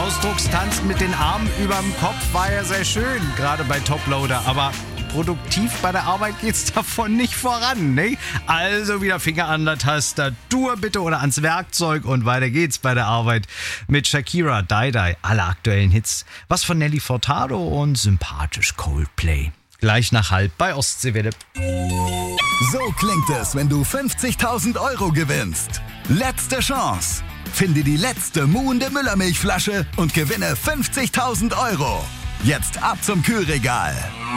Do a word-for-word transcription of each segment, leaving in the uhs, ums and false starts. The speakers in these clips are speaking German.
Ausdruckstanz mit den Armen überm Kopf war ja sehr schön, gerade bei Toploader, aber produktiv bei der Arbeit geht's davon nicht voran, ne? Also wieder Finger an der Tastatur bitte oder ans Werkzeug und weiter geht's bei der Arbeit mit Shakira, Die Die, alle aktuellen Hits, was von Nelly Furtado und sympathisch Coldplay. Gleich nach halb bei Ostseewelle. So klingt es, wenn du fünfzigtausend Euro gewinnst. Letzte Chance. Finde die letzte muhende Müllermilchflasche und gewinne fünfzigtausend Euro. Jetzt ab zum Kühlregal.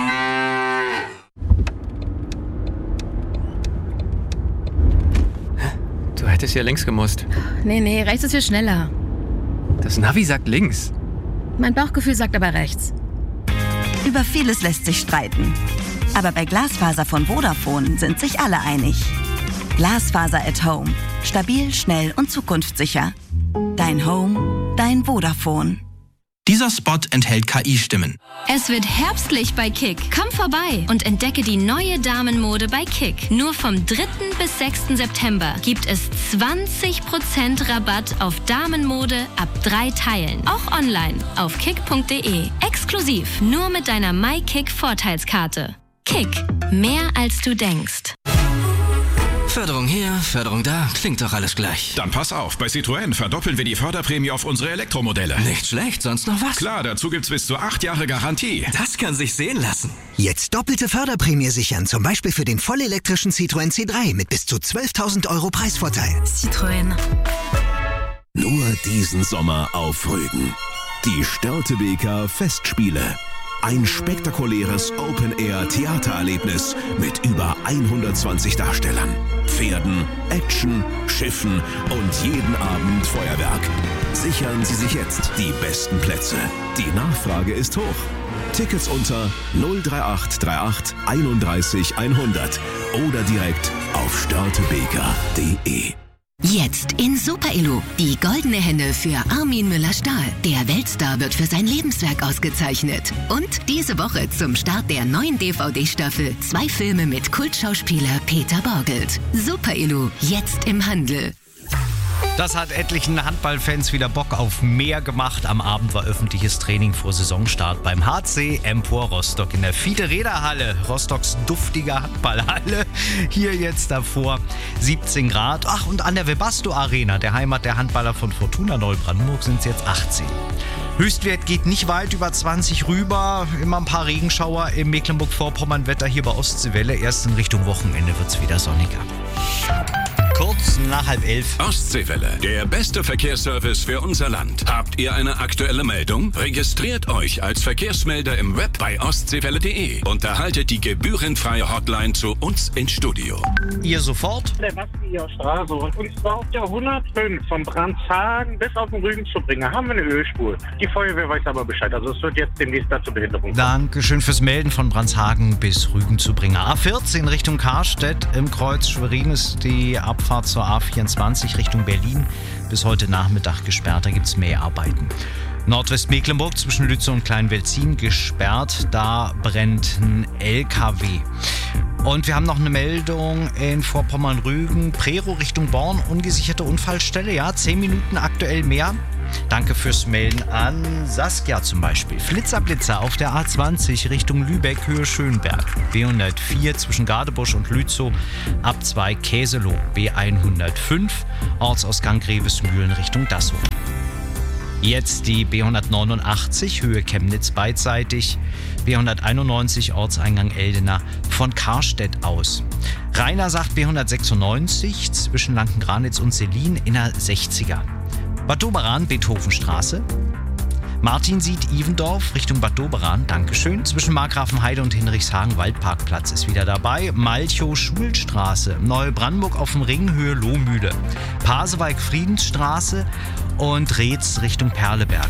Du hättest ja links gemusst. Nee, nee, rechts ist viel schneller. Das Navi sagt links. Mein Bauchgefühl sagt aber rechts. Über vieles lässt sich streiten. Aber bei Glasfaser von Vodafone sind sich alle einig. Glasfaser at Home. Stabil, schnell und zukunftssicher. Dein Home, dein Vodafone. Dieser Spot enthält K I-Stimmen. Es wird herbstlich bei Kick. Komm vorbei und entdecke die neue Damenmode bei Kick. Nur vom dritten bis sechsten September gibt es zwanzig Prozent Rabatt auf Damenmode ab drei Teilen. Auch online auf kick punkt de. Exklusiv nur mit deiner MyKick-Vorteilskarte. Kick. Mehr als du denkst. Förderung hier, Förderung da, klingt doch alles gleich. Dann pass auf, bei Citroën verdoppeln wir die Förderprämie auf unsere Elektromodelle. Nicht schlecht, sonst noch was? Klar, dazu gibt's bis zu acht Jahre Garantie. Das kann sich sehen lassen. Jetzt doppelte Förderprämie sichern, zum Beispiel für den vollelektrischen Citroën C drei mit bis zu zwölftausend Euro Preisvorteil. Citroën. Nur diesen Sommer auf Rügen. Die Störtebeker Festspiele. Ein spektakuläres Open-Air-Theatererlebnis mit über hundertzwanzig Darstellern, Pferden, Action, Schiffen und jeden Abend Feuerwerk. Sichern Sie sich jetzt die besten Plätze. Die Nachfrage ist hoch. Tickets unter null drei acht drei acht einunddreißig hundert oder direkt auf störtebeker punkt de. Jetzt in Super Elo. Die goldene Henne für Armin Müller-Stahl. Der Weltstar wird für sein Lebenswerk ausgezeichnet. Und diese Woche zum Start der neuen D V D-Staffel zwei Filme mit Kultschauspieler Peter Borgelt. Super Elo. Jetzt im Handel. Das hat etlichen Handballfans wieder Bock auf mehr gemacht. Am Abend war öffentliches Training vor Saisonstart beim H C Empor Rostock in der Fiete-Räder-Halle. Rostocks duftige Handballhalle. Hier jetzt davor siebzehn Grad. Ach, und an der Webasto Arena, der Heimat der Handballer von Fortuna Neubrandenburg, sind es jetzt achtzehn. Höchstwert geht nicht weit über zwanzig rüber. Immer ein paar Regenschauer im Mecklenburg-Vorpommern-Wetter hier bei Ostseewelle. Erst in Richtung Wochenende wird es wieder sonniger. Kurz nach halb elf. Ostseewelle, der beste Verkehrsservice für unser Land. Habt ihr eine aktuelle Meldung? Registriert euch als Verkehrsmelder im Web bei ostseewelle punkt de und erhaltet die gebührenfreie Hotline zu uns ins Studio. Ihr sofort? Der Bastier Straße und zwar auf der hundertfünf von Brandshagen bis auf den Rügen zu bringen, haben wir eine Ölspur. Die Feuerwehr weiß aber Bescheid, also es wird jetzt demnächst dazu Behinderung kommen. Dankeschön fürs Melden von Brandshagen bis Rügen zu bringen. A vierzehn Richtung Karstedt im Kreuz Schwerin ist die Abfahrt zur A vierundzwanzig Richtung Berlin bis heute Nachmittag gesperrt. Da gibt es Mäharbeiten. Nordwestmecklenburg zwischen Lützow und Kleinwelzin gesperrt. Da brennt ein L K W. Und wir haben noch eine Meldung in Vorpommern-Rügen. Prero Richtung Born, ungesicherte Unfallstelle. Ja, zehn Minuten aktuell mehr. Danke fürs Melden an Saskia zum Beispiel. Flitzerblitzer auf der A zwanzig Richtung Lübeck, Höhe Schönberg. B hundertvier zwischen Gadebusch und Lützow, ab zwei Käseloh. B hundertfünf, Ortsausgang Grevesmühlen Richtung Dassow. Jetzt die B hundertneunundachtzig, Höhe Chemnitz beidseitig. B hunderteinundneunzig, Ortseingang Eldena von Karstedt aus. Rainer sagt B hundertsechsundneunzig zwischen Lanken-Granitz und Selin in der sechziger. Bad Doberan, Beethovenstraße. Martin sieht Ivendorf Richtung Bad Doberan, Dankeschön. Zwischen Markgrafenheide und Hinrichshagen, Waldparkplatz ist wieder dabei. Malchow, Schulstraße. Neubrandenburg auf dem Ring, Höhe Lohmühle. Pasewalk, Friedensstraße und Reetz Richtung Perleberg.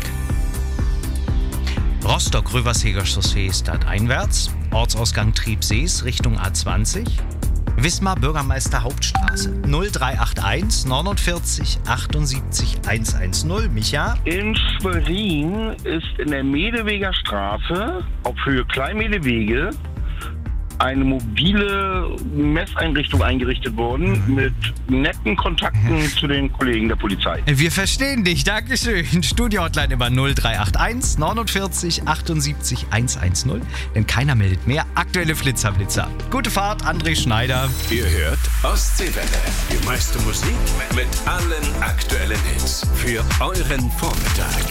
Rostock, Röversheger Chaussee ist einwärts. Ortsausgang Triebsees Richtung A zwanzig. Wismar, Bürgermeister Hauptstraße. null drei acht eins neunundvierzig achtundsiebzig hundertzehn. Micha? In Schwerin ist in der Medeweger Straße auf Höhe Kleinmedewege eine mobile Messeinrichtung eingerichtet worden mit netten Kontakten zu den Kollegen der Polizei. Wir verstehen dich, Dankeschön. Studio-Hotline immer null drei acht eins neunundvierzig achtundsiebzig hundertzehn. Denn keiner meldet mehr. Aktuelle Flitzerblitzer. Gute Fahrt, André Schneider. Ihr hört Ostseewelle. Die meiste Musik mit allen aktuellen Hits. Für euren Vormittag.